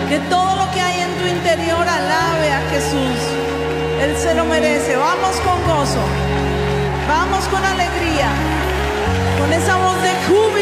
Que todo lo que hay en tu interior alabe a Jesús. Él se lo merece. Vamos con gozo. Vamos con alegría. Con esa voz de júbilo.